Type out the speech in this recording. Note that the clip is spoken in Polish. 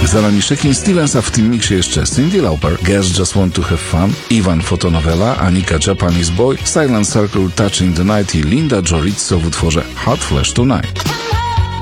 Za nami Shakin' Stevens, a w tym miksie jeszcze Cyndi Lauper, Girls Just Want to Have Fun, Ivan Fotonovela, Anika Japanese Boy, Silent Circle, Touching the Night i Linda Jorizzo w utworze Hot Flash Tonight.